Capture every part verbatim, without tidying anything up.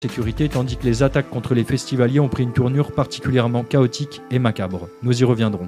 sécurité, tandis que les attaques contre les festivaliers ont pris une tournure particulièrement chaotique et macabre. Nous y reviendrons.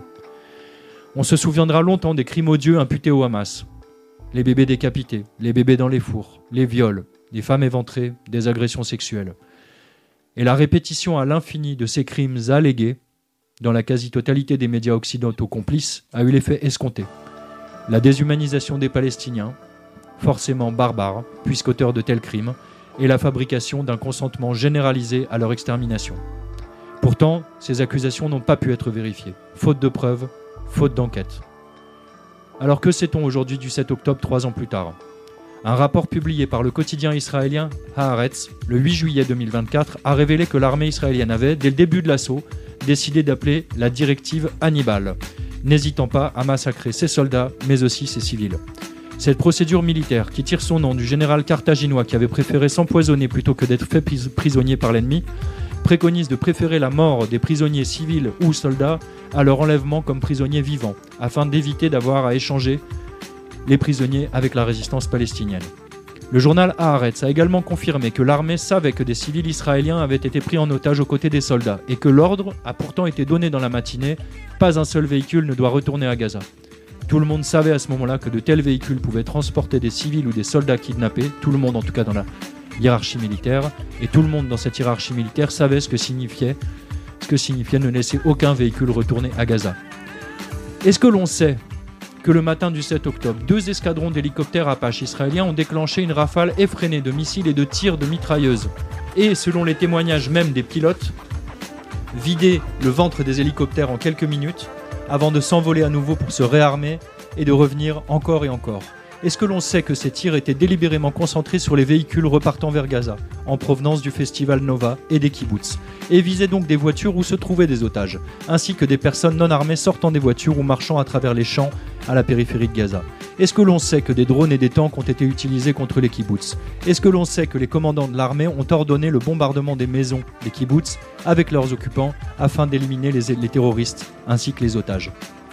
On se souviendra longtemps des crimes odieux imputés au Hamas. Les bébés décapités, les bébés dans les fours, les viols, des femmes éventrées, des agressions sexuelles. Et la répétition à l'infini de ces crimes allégués, dans la quasi-totalité des médias occidentaux complices, a eu l'effet escompté. La déshumanisation des Palestiniens, forcément barbares, puisqu'auteurs de tels crimes, et la fabrication d'un consentement généralisé à leur extermination. Pourtant, ces accusations n'ont pas pu être vérifiées, faute de preuves, faute d'enquête. Alors que sait-on aujourd'hui du sept octobre, trois ans plus tard ? Un rapport publié par le quotidien israélien Haaretz, le huit juillet deux mille vingt-quatre, a révélé que l'armée israélienne avait, dès le début de l'assaut, décidé d'appeler la directive Hannibal, n'hésitant pas à massacrer ses soldats, mais aussi ses civils. Cette procédure militaire, qui tire son nom du général carthaginois qui avait préféré s'empoisonner plutôt que d'être fait prisonnier par l'ennemi, préconise de préférer la mort des prisonniers civils ou soldats à leur enlèvement comme prisonniers vivants, afin d'éviter d'avoir à échanger les prisonniers avec la résistance palestinienne. Le journal Haaretz a également confirmé que l'armée savait que des civils israéliens avaient été pris en otage aux côtés des soldats et que l'ordre a pourtant été donné dans la matinée, pas un seul véhicule ne doit retourner à Gaza. Tout le monde savait à ce moment-là que de tels véhicules pouvaient transporter des civils ou des soldats kidnappés, tout le monde en tout cas dans la hiérarchie militaire, et tout le monde dans cette hiérarchie militaire savait ce que signifiait, ce que signifiait ne laisser aucun véhicule retourner à Gaza. Est-ce que l'on sait que le matin du sept octobre, deux escadrons d'hélicoptères Apache israéliens ont déclenché une rafale effrénée de missiles et de tirs de mitrailleuses, et selon les témoignages même des pilotes, vidé le ventre des hélicoptères en quelques minutes, avant de s'envoler à nouveau pour se réarmer et de revenir encore et encore. Est-ce que l'on sait que ces tirs étaient délibérément concentrés sur les véhicules repartant vers Gaza, en provenance du festival Nova et des kibboutz, et visaient donc des voitures où se trouvaient des otages, ainsi que des personnes non armées sortant des voitures ou marchant à travers les champs à la périphérie de Gaza? Est-ce que l'on sait que des drones et des tanks ont été utilisés contre les kibboutz? Est-ce que l'on sait que les commandants de l'armée ont ordonné le bombardement des maisons des kibboutz avec leurs occupants afin d'éliminer les, les terroristes ainsi que les otages?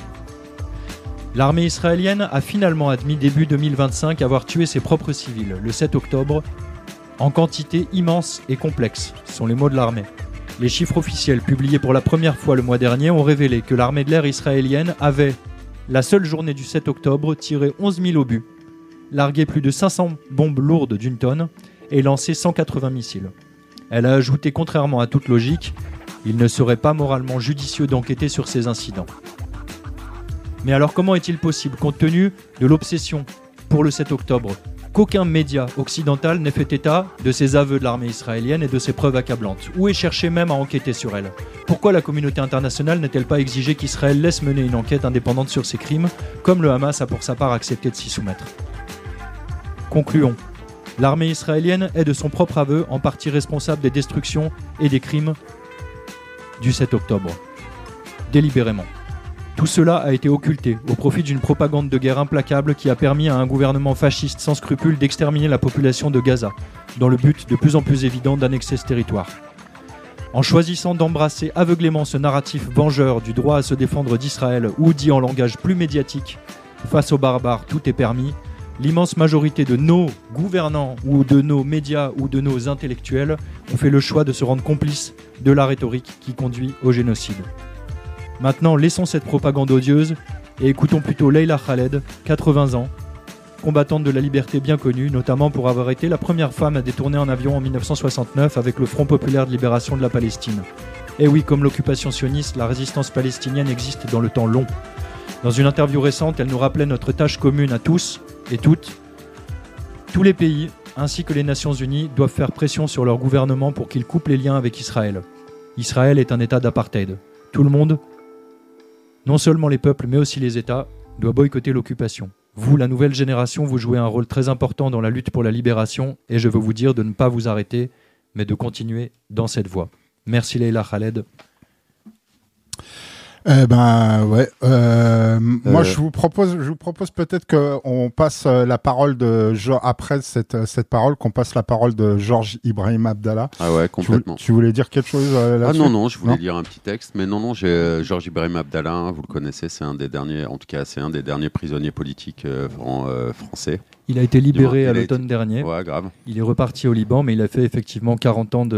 L'armée israélienne a finalement admis début deux mille vingt-cinq avoir tué ses propres civils, le sept octobre, en quantité immense et complexe, sont les mots de l'armée. Les chiffres officiels publiés pour la première fois le mois dernier ont révélé que l'armée de l'air israélienne avait, la seule journée du sept octobre, tiré onze mille obus, largué plus de cinq cents bombes lourdes d'une tonne et lancé cent quatre-vingts missiles. Elle a ajouté, contrairement à toute logique, il ne serait pas moralement judicieux d'enquêter sur ces incidents. Mais alors comment est-il possible, compte tenu de l'obsession pour le sept octobre, qu'aucun média occidental n'ait fait état de ces aveux de l'armée israélienne et de ces preuves accablantes, ou ait cherché même à enquêter sur elles? Pourquoi la communauté internationale n'a-t-elle pas exigé qu'Israël laisse mener une enquête indépendante sur ces crimes, comme le Hamas a pour sa part accepté de s'y soumettre? Concluons. L'armée israélienne est de son propre aveu en partie responsable des destructions et des crimes du sept octobre. Délibérément. Tout cela a été occulté au profit d'une propagande de guerre implacable qui a permis à un gouvernement fasciste sans scrupules d'exterminer la population de Gaza, dans le but de plus en plus évident d'annexer ce territoire. En choisissant d'embrasser aveuglément ce narratif vengeur du droit à se défendre d'Israël, ou dit en langage plus médiatique, face aux barbares tout est permis, l'immense majorité de nos gouvernants ou de nos médias ou de nos intellectuels ont fait le choix de se rendre complices de la rhétorique qui conduit au génocide. Maintenant, laissons cette propagande odieuse et écoutons plutôt Leila Khaled, quatre-vingts ans, combattante de la liberté bien connue, notamment pour avoir été la première femme à détourner un avion en dix-neuf cent soixante-neuf avec le Front populaire de libération de la Palestine. Et oui, comme l'occupation sioniste, la résistance palestinienne existe dans le temps long. Dans une interview récente, elle nous rappelait notre tâche commune à tous et toutes. Tous les pays, ainsi que les Nations Unies, doivent faire pression sur leur gouvernement pour qu'ils coupent les liens avec Israël. Israël est un état d'apartheid. Tout le monde, non seulement les peuples, mais aussi les États, doivent boycotter l'occupation. Vous, la nouvelle génération, vous jouez un rôle très important dans la lutte pour la libération, et je veux vous dire de ne pas vous arrêter, mais de continuer dans cette voie. Merci Leila Khaled. Eh ben ouais. Euh, euh... Moi, je vous propose, je vous propose peut-être qu'on passe la parole de après cette cette parole, qu'on passe la parole de Georges Ibrahim Abdallah. Ah ouais, complètement. Tu, tu voulais dire quelque chose euh, là-dessus? Ah non non, je voulais non lire un petit texte, mais non non, j'ai euh, Georges Ibrahim Abdallah. Hein, vous le connaissez, c'est un des derniers, en tout cas, c'est un des derniers prisonniers politiques euh, en, euh, français. Il a été libéré il à a l'automne été... dernier. Ouais, grave. Il est reparti au Liban, mais il a fait effectivement quarante ans de